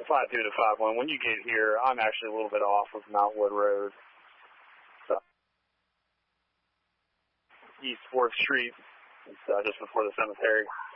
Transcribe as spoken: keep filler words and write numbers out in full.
five two to five one. When you get here, I'm actually a little bit off of Mount Wood Road. So, East fourth Street. It's uh, just before the cemetery.